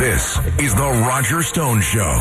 This is The Roger Stone Show.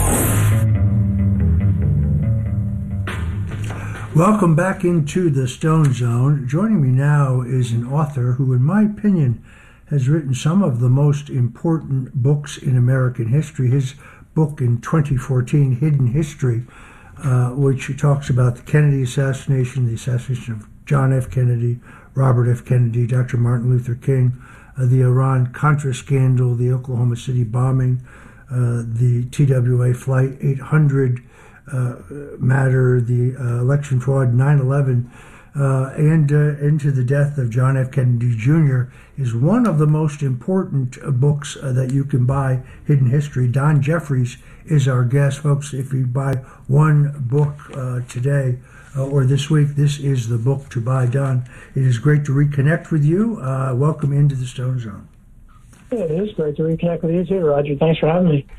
Welcome back into the Stone Zone. Joining me now is an author who, in my opinion, has written some of the most important books in American history. His book in 2014, Hidden History, which talks about the Kennedy assassination, the assassination of John F. Kennedy, Robert F. Kennedy, Dr. Martin Luther King, the Iran-Contra scandal, the Oklahoma City bombing, the TWA Flight 800 matter, the election fraud, 9/11, and into the death of John F. Kennedy Jr. is one of the most important books that you can buy, Hidden History. Don Jeffries is our guest. Folks, if you buy one book today or this week, this is the book to buy. Don, it is great to reconnect with you. Welcome into the Stone Zone. Yeah, it is great to reconnect with you too, Roger. Thanks for having me.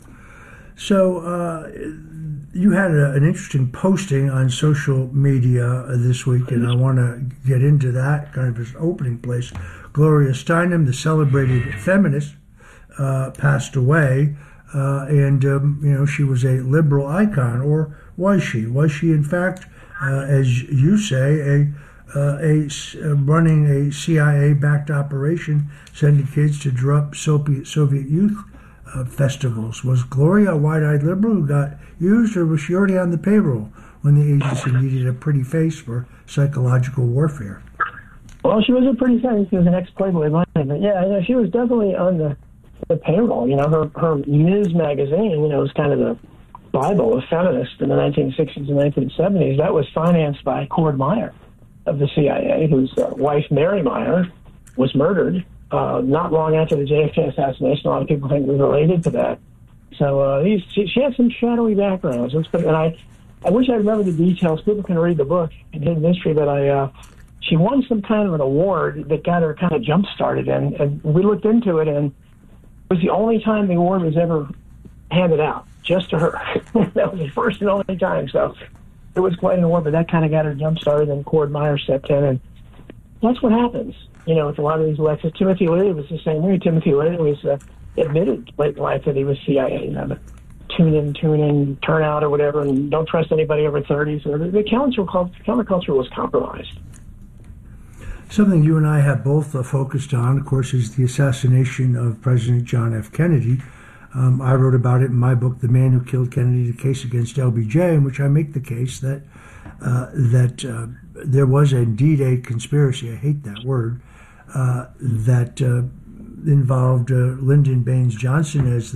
So, you had an interesting posting on social media this week, and I want to get into that kind of as an opening place. Gloria Steinem, the celebrated feminist, passed away, and she was a liberal icon, or was she? Was she, in fact, as you say, running a CIA-backed operation, sending kids to disrupt Soviet youth festivals? Was Gloria a wide-eyed liberal who got used, or was she already on the payroll when the agency needed a pretty face for psychological warfare? Well, she was a pretty face. She was an ex-Playboy bunny, but yeah, she was definitely on the payroll. Her Ms. magazine, was kind of the Bible of feminists in the 1960s and 1970s. That was financed by Cord Meyer of the CIA, whose wife, Mary Meyer, was murdered not long after the JFK assassination. A lot of people think was related to that. So she had some shadowy backgrounds. And I wish I remember the details. People can read the book in Hidden History, but she won some kind of an award that got her kind of jump-started. And we looked into it, and it was the only time the award was ever handed out, just to her. That was the first and only time. So it was quite an award, but that kind of got her jump-started, and Cord Meyer stepped in. And that's what happens. With a lot of these elections. Timothy Leary was the same way. Timothy Leary was admitted late in life that he was CIA. The tune in, turn out, or whatever, and don't trust anybody over 30. So the counterculture was compromised. Something you and I have both focused on, of course, is the assassination of President John F. Kennedy. I wrote about it in my book, The Man Who Killed Kennedy, The Case Against LBJ, in which I make the case that there was indeed a conspiracy, I hate that word, that involved Lyndon Baines Johnson as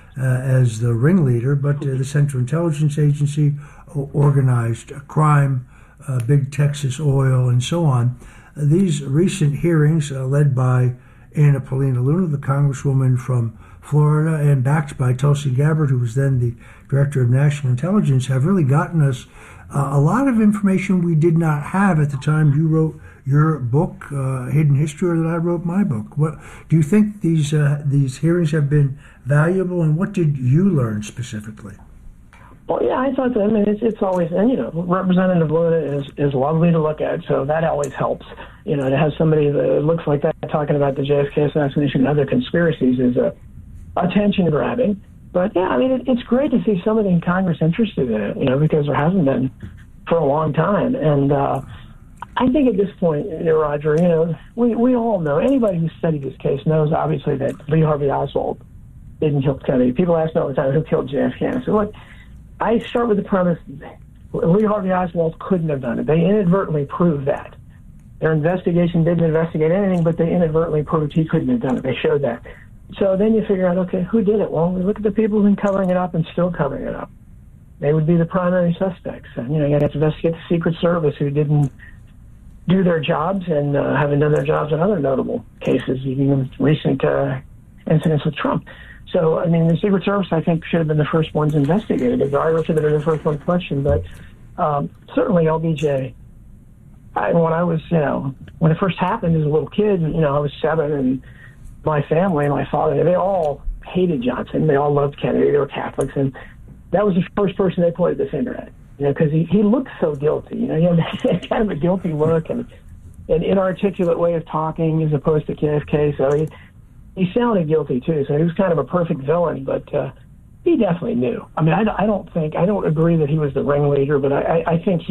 the ringleader, but the Central Intelligence Agency organized crime, Big Texas Oil, and so on. These recent hearings, led by Anna Paulina Luna, the congresswoman from Florida, and backed by Tulsi Gabbard, who was then the director of national intelligence, have really gotten us a lot of information we did not have at the time you wrote your book, Hidden History, or that I wrote my book. What do you think these hearings have been valuable, and what did you learn specifically? Well, yeah, I thought that. I mean, it's always, and Representative Luna is lovely to look at, so that always helps. To have somebody that looks like that talking about the JFK assassination and other conspiracies is attention grabbing. But yeah, I mean, it's great to see somebody in Congress interested in it, because there hasn't been for a long time. And I think at this point, Roger, we all know, anybody who's studied this case knows, obviously, that Lee Harvey Oswald didn't kill Kennedy. People ask me all the time, who killed JFK? And I say, look, I start with the premise, Lee Harvey Oswald couldn't have done it. They inadvertently proved that. Their investigation didn't investigate anything, but they inadvertently proved he couldn't have done it. They showed that. So then you figure out, okay, who did it? Well, we look at the people who've been covering it up and still covering it up. They would be the primary suspects. And, you got to investigate the Secret Service, who didn't do their jobs and haven't done their jobs in other notable cases, even recent incidents with Trump. So, I mean, the Secret Service, I think, should have been the first ones investigated. The Ira should have been the first one questioned. But certainly LBJ, when I was, when it first happened as a little kid, I was 7, and my family and my father, they all hated Johnson. They all loved Kennedy. They were Catholics. And that was the first person they pointed the finger at, because he looked so guilty. He had that kind of a guilty look and an inarticulate way of talking as opposed to JFK. So he sounded guilty too, so he was kind of a perfect villain, but he definitely knew. I mean, I don't agree that he was the ringleader, but I think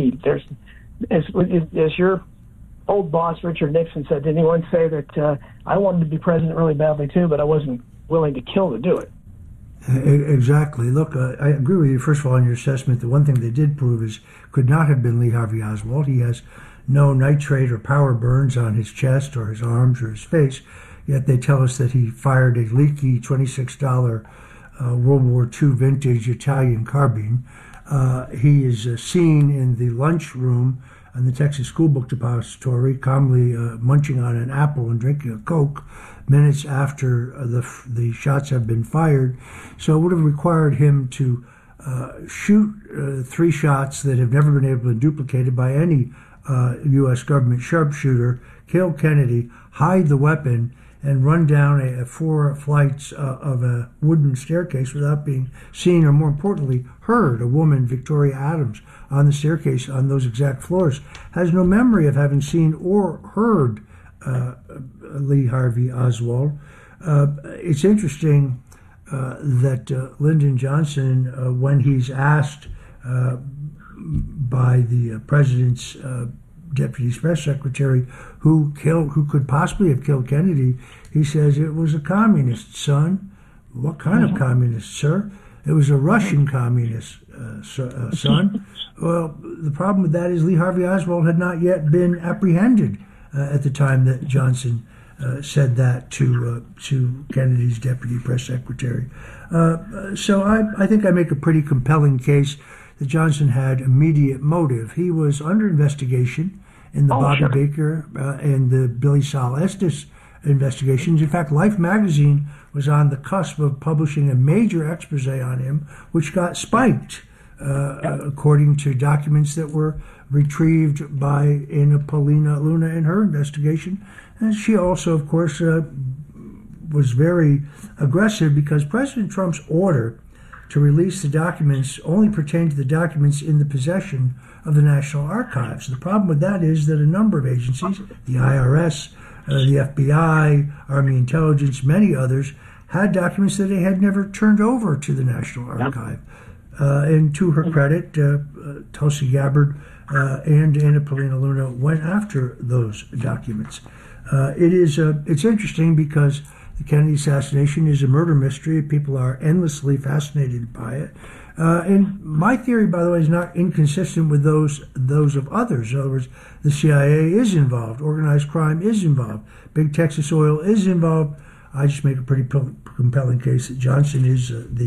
as your old boss Richard Nixon said, didn't he once say that I wanted to be president really badly too, but I wasn't willing to kill to do it. Exactly. Look, I agree with you, first of all, on your assessment. The one thing they did prove is could not have been Lee Harvey Oswald. He has no nitrate or power burns on his chest or his arms or his face, yet they tell us that he fired a leaky $26 World War II vintage Italian carbine. He is seen in the lunchroom in the Texas School Book Depository, calmly munching on an apple and drinking a Coke minutes after the shots have been fired. So it would have required him to shoot 3 shots that have never been able to be duplicated by any U.S. government sharpshooter, kill Kennedy, hide the weapon, and run down 4 flights of a wooden staircase without being seen, or more importantly, heard. A woman, Victoria Adams, on the staircase on those exact floors, has no memory of having seen or heard Lee Harvey Oswald. It's interesting that Lyndon Johnson, when he's asked by the president's deputy press secretary who could possibly have killed Kennedy, he says it was a communist, son. What kind of communist, sir? It was a Russian communist, son. Well, the problem with that is Lee Harvey Oswald had not yet been apprehended at the time that Johnson said that to Kennedy's deputy press secretary. So I think I make a pretty compelling case that Johnson had immediate motive. He was under investigation in the Bobby Baker and the Billy Sol Estes investigations. In fact, Life magazine was on the cusp of publishing a major expose on him, which got spiked, according to documents that were retrieved by Anna Paulina Luna in her investigation. And she also, of course, was very aggressive because President Trump's order to release the documents only pertained to the documents in the possession of the National Archives. The problem with that is that a number of agencies, the IRS, the FBI, Army Intelligence, many others, had documents that they had never turned over to the National Archive. And to her credit, Tulsi Gabbard and Anna Paulina Luna went after those documents. It's interesting because the Kennedy assassination is a murder mystery. People are endlessly fascinated by it. And my theory, by the way, is not inconsistent with those of others. In other words, the CIA is involved, organized crime is involved, Big Texas Oil is involved. I just make a pretty compelling case that Johnson is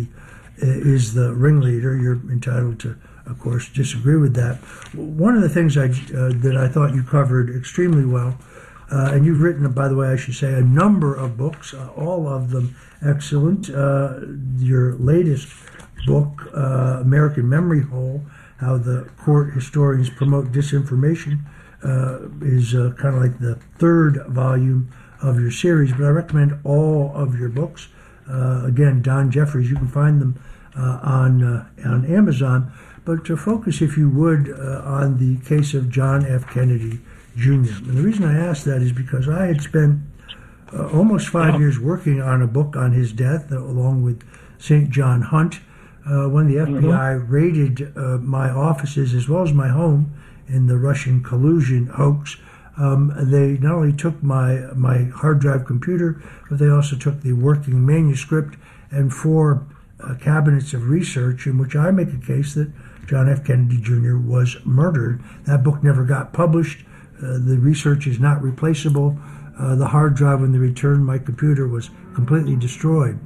the ringleader. You're entitled to, of course, disagree with that. One of the things that I thought you covered extremely well, and you've written, by the way, I should say, a number of books, all of them excellent. Your latest book, American Memory Hole, How the Court Historians Promote Disinformation, is kind of like the 3rd volume of your series, but I recommend all of your books. Again, Don Jeffries, you can find them on Amazon. But to focus, if you would, on the case of John F. Kennedy Jr. And the reason I ask that is because I had spent almost 5 years working on a book on his death, along with St. John Hunt. When the FBI raided my offices as well as my home in the Russian collusion hoax, they not only took my hard drive computer, but they also took the working manuscript and 4 cabinets of research in which I make a case that John F. Kennedy Jr. was murdered. That book never got published. The research is not replaceable. The hard drive, when they returned my computer, was completely destroyed.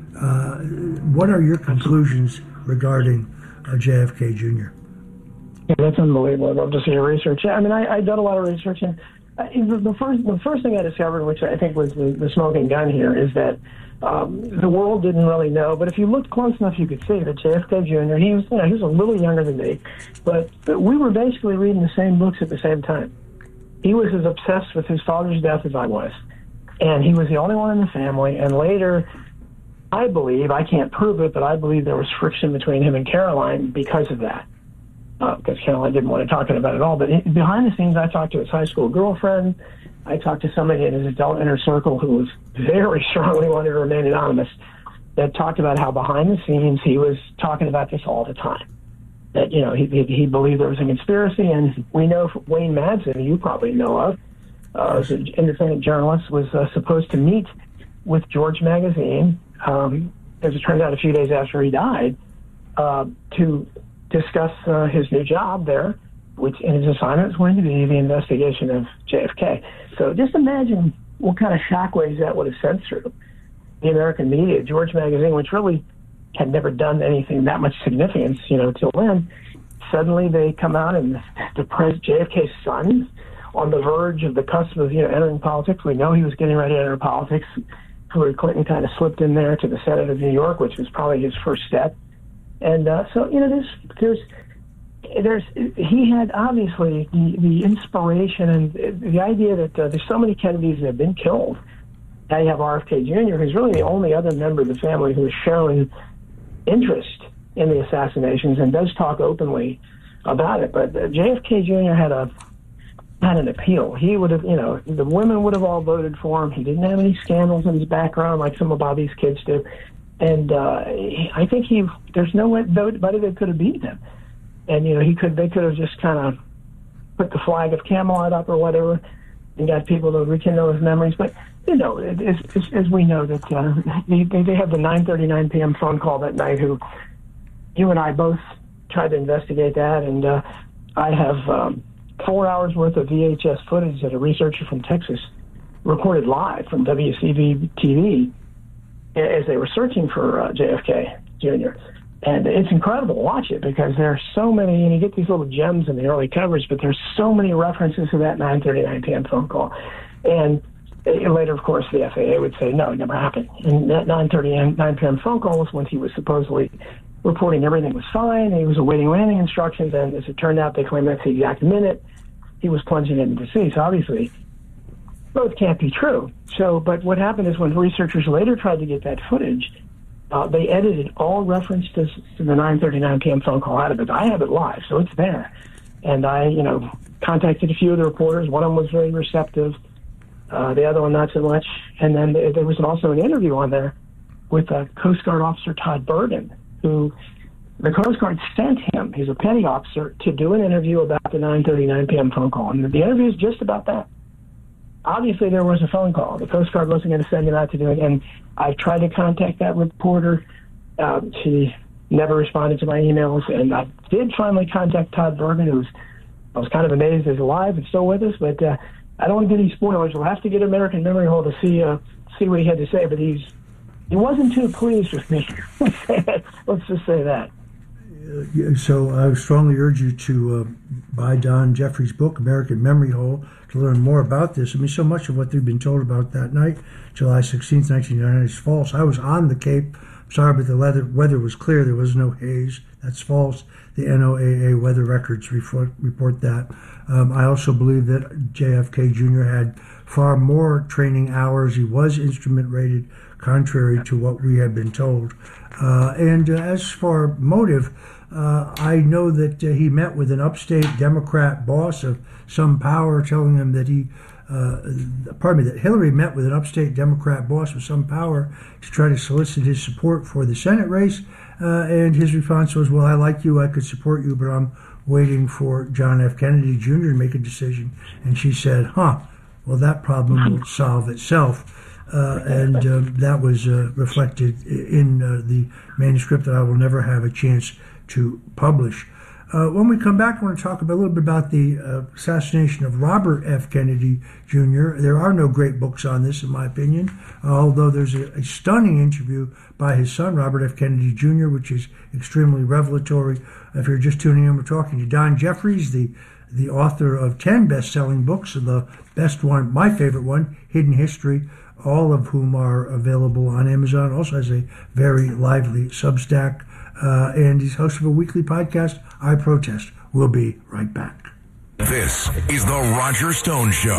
What are your conclusions regarding JFK Jr.? Yeah, that's unbelievable. I'd love to see your research. Yeah, I mean, I've done a lot of research, and the first thing I discovered, which I think was the smoking gun here, is that the world didn't really know. But if you looked close enough, you could see that JFK Jr. He was a little younger than me, but we were basically reading the same books at the same time. He was as obsessed with his father's death as I was, and he was the only one in the family. And later, I believe, I can't prove it, but I believe there was friction between him and Caroline because of that. Because Caroline didn't want to talk about it at all. But behind the scenes, I talked to his high school girlfriend. I talked to somebody in his adult inner circle who was very strongly wanted to remain anonymous, that talked about how behind the scenes he was talking about this all the time. That, you know, he believed there was a conspiracy, and we know Wayne Madsen, who you probably know of, as an independent journalist, was supposed to meet with George Magazine, as it turned out a few days after he died, to discuss his new job there, which in his assignment was going to be the investigation of JFK. So just imagine what kind of shockwaves that would have sent through the American media. George Magazine, which really had never done anything that much significance, you know, till then, suddenly they come out and the JFK's son, on the verge of the cusp of, you know, entering politics. We know he was getting ready to enter politics. Hillary Clinton kind of slipped in there to the Senate of New York, which was probably his first step. And so, you know, he had obviously the inspiration and the idea that there's so many Kennedys that have been killed. Now you have RFK Jr., who's really the only other member of the family who has shown interest in the assassinations and does talk openly about it. But JFK Jr. had an appeal. He would have, you know, the women would have all voted for him. He didn't have any scandals in his background like some of Bobby's kids do. And I think there's nobody that could have beaten him. And, you know, they could have just kind of put the flag of Camelot up or whatever and got people to rekindle his memories. But, you know, as we know that they have the 9:39 p.m. phone call that night, who you and I both tried to investigate that. And I have 4 hours worth of VHS footage that a researcher from Texas recorded live from WCV-TV as they were searching for JFK Jr. And it's incredible to watch it because there are so many, and you get these little gems in the early coverage, but there's so many references to that 9:39 p.m. phone call. And later, of course, the FAA would say, no, it never happened. And that 9:39 p.m. phone call was when he was supposedly reporting everything was fine, and he was awaiting landing instructions, and as it turned out, they claimed that's the exact minute he was plunging into the sea. So obviously, both can't be true. So, but what happened is when researchers later tried to get that footage, they edited all reference to the 9:39 p.m. phone call out of it. I have it live, so it's there. And I, you know, contacted a few of the reporters. One of them was very receptive. The other one, not so much. And then there was also an interview on there with Coast Guard Officer Todd Bergen, who the Coast Guard sent him, he's a petty officer, to do an interview about the 9:39 p.m. phone call. And the interview is just about that. Obviously, there was a phone call. The Coast Guard wasn't going to send him out to do it. And I tried to contact that reporter. She never responded to my emails. And I did finally contact Todd Bergen, I was kind of amazed he's alive and still with us. But I don't want to get any spoilers. We'll have to get American Memory Hole to see what he had to say. But he wasn't too pleased with me. Let's just say that. So I strongly urge you to buy Don Jeffries' book, American Memory Hole, to learn more about this. I mean, so much of what they've been told about that night, July 16th, 1999, is false. I was on the Cape. I'm sorry, but the weather was clear. There was no haze. That's false. The NOAA weather records report that. I also believe that JFK Jr. had far more training hours. He was instrument rated, contrary to what we had been told. And as for motive, I know that he met with an upstate Democrat boss of some power, telling him that that Hillary met with an upstate Democrat boss with some power to try to solicit his support for the Senate race. And his response was, well, I like you, I could support you, but I'm waiting for John F. Kennedy Jr. to make a decision. And she said, well, that problem will solve itself. And that was reflected in the manuscript that I will never have a chance to publish. When we come back, I want to talk a little bit about the assassination of Robert F. Kennedy Jr. There are no great books on this, in my opinion, although there's a stunning interview by his son, Robert F. Kennedy Jr., which is extremely revelatory. If you're just tuning in, we're talking to Don Jeffries, the author of 10 best-selling books, and the best one, my favorite one, Hidden History, all of whom are available on Amazon. Also has a very lively Substack, and he's host of a weekly podcast, I Protest. We'll be right back. This is the Roger Stone Show.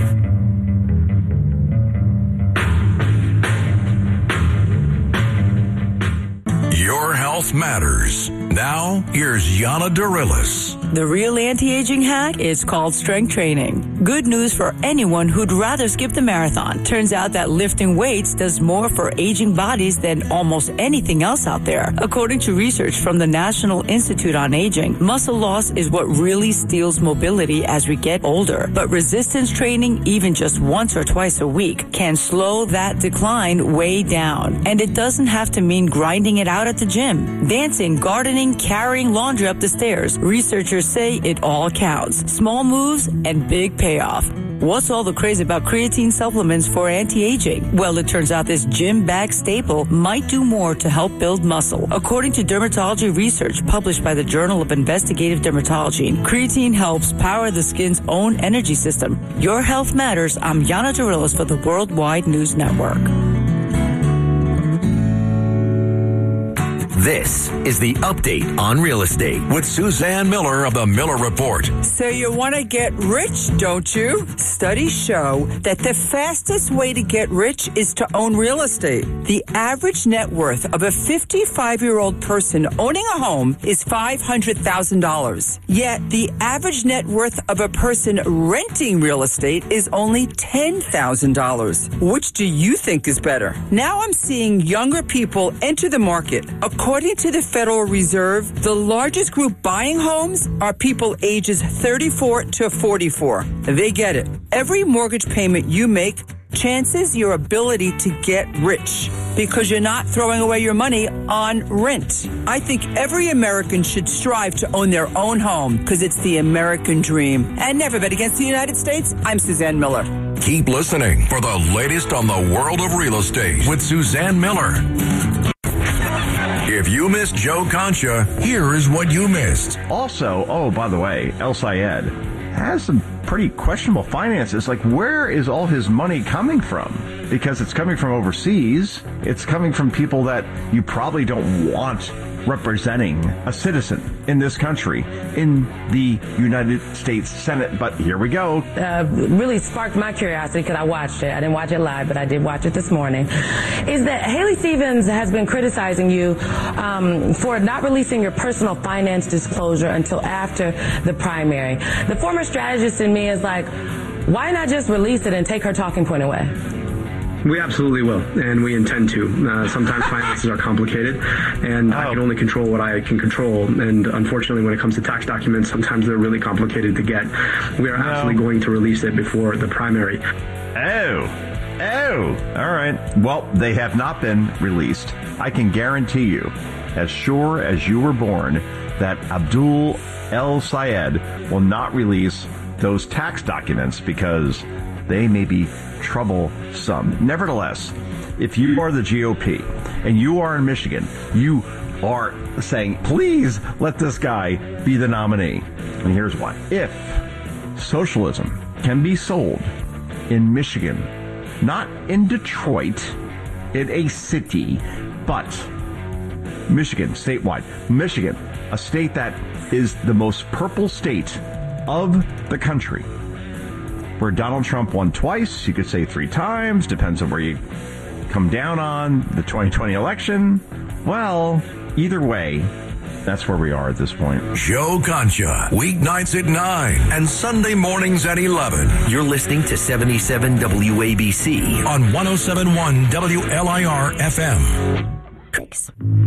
Your health matters. Now, here's Yana Darilis. The real anti-aging hack is called strength training. Good news for anyone who'd rather skip the marathon. Turns out that lifting weights does more for aging bodies than almost anything else out there. According to research from the National Institute on Aging, muscle loss is what really steals mobility as we get older. But resistance training, even just once or twice a week, can slow that decline way down. And it doesn't have to mean grinding it out at the gym. Dancing, gardening, carrying laundry up the stairs. Researchers say it all counts. Small moves and big payoff. What's all the craze about creatine supplements for anti-aging? Well, it turns out this gym bag staple might do more to help build muscle. According to dermatology research published by the Journal of Investigative Dermatology, creatine helps power the skin's own energy system. Your health matters. I'm Yana Dorillas for the Worldwide News Network. This is the Update on Real Estate with Suzanne Miller of the Miller Report. So you want to get rich, don't you? Studies show that the fastest way to get rich is to own real estate. The average net worth of a 55-year-old person owning a home is $500,000. Yet the average net worth of a person renting real estate is only $10,000. Which do you think is better? Now I'm seeing younger people enter the market. According to the Federal Reserve, the largest group buying homes are people ages 34 to 44. They get it. Every mortgage payment you make chances your ability to get rich because you're not throwing away your money on rent. I think every American should strive to own their own home because it's the American dream. And never bet against the United States. I'm Suzanne Miller. Keep listening for the latest on the world of real estate with Suzanne Miller. If you missed Joe Concha, here is what you missed. Also, oh, by the way, El Sayed has some pretty questionable finances. Like, where is all his money coming from? Because it's coming from overseas. It's coming from people that you probably don't want representing a citizen in this country in the United States Senate. But here we go. Really sparked my curiosity because I watched it. I didn't watch it live, but I did watch it this morning. Is that Haley Stevens has been criticizing you for not releasing your personal finance disclosure until after the primary. The former strategist in me is like, why not just release it and take her talking point away? We absolutely will, and we intend to. Sometimes finances are complicated, and I can only control what I can control. And unfortunately, when it comes to tax documents, sometimes they're really complicated to get. We are absolutely going to release it before the primary. Oh, all right. Well, they have not been released. I can guarantee you, as sure as you were born, that Abdul El Sayed will not release those tax documents because they may be troublesome. Nevertheless, if you are the GOP and you are in Michigan, you are saying, please let this guy be the nominee. And here's why. If socialism can be sold in Michigan, not in Detroit, in a city, but Michigan, statewide. Michigan, a state that is the most purple state of the country, where Donald Trump won twice, you could say 3 times, depends on where you come down on the 2020 election. Well, either way, that's where we are at this point. Joe Concha, weeknights at 9 and Sunday mornings at 11. You're listening to 77 WABC on 107.1 WLIR FM. Thanks.